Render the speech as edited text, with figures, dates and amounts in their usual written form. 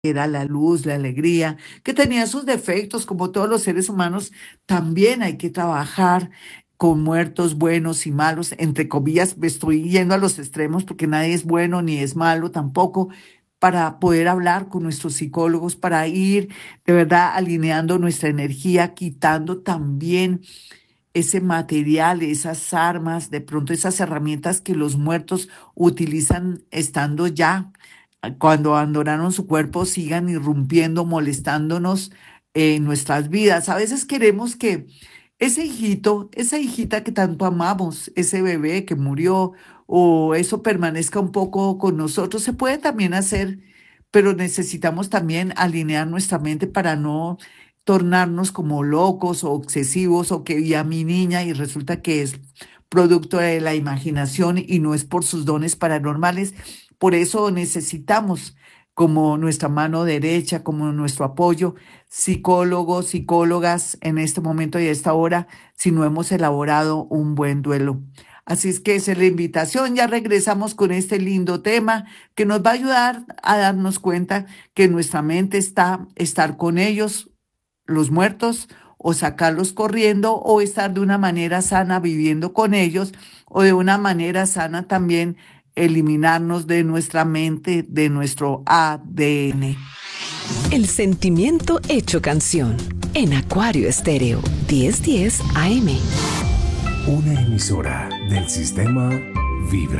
era la luz, la alegría, que tenía sus defectos, como todos los seres humanos, también hay que trabajar con muertos buenos y malos, entre comillas, me estoy yendo a los extremos porque nadie es bueno ni es malo tampoco, para poder hablar con nuestros psicólogos, para ir de verdad alineando nuestra energía, quitando también ese material, esas armas, de pronto esas herramientas que los muertos utilizan estando ya, cuando abandonaron su cuerpo, sigan irrumpiendo, molestándonos en nuestras vidas. A veces queremos que ese hijito, esa hijita que tanto amamos, ese bebé que murió, o eso permanezca un poco con nosotros, se puede también hacer, pero necesitamos también alinear nuestra mente para no tornarnos como locos o obsesivos o que vi a mi niña y resulta que es producto de la imaginación y no es por sus dones paranormales. Por eso necesitamos como nuestra mano derecha, como nuestro apoyo, psicólogos, psicólogas en este momento y a esta hora, si no hemos elaborado un buen duelo. Así es que esa es la invitación. Ya regresamos con este lindo tema que nos va a ayudar a darnos cuenta que nuestra mente está estar con ellos los muertos o sacarlos corriendo o estar de una manera sana viviendo con ellos o de una manera sana también eliminarnos de nuestra mente, de nuestro ADN. El sentimiento hecho canción en Acuario Estéreo 1010 AM. Una emisora del sistema Vibra.